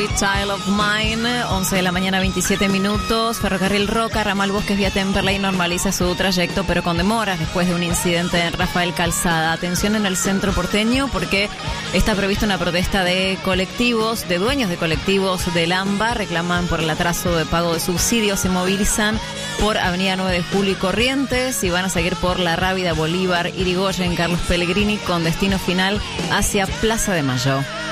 Sweet Child of Mine, 11 de la mañana, 27 minutos. Ferrocarril Roca, ramal Bosques vía Temperley normaliza su trayecto, pero con demoras después de un incidente en Rafael Calzada. Atención en el centro porteño porque está prevista una protesta de colectivos, de dueños de colectivos del AMBA. Reclaman por el atraso de pago de subsidios, se movilizan por Avenida 9 de Julio y Corrientes y van a seguir por La Rábida, Bolívar, Irigoyen, Carlos Pellegrini con destino final hacia Plaza de Mayo.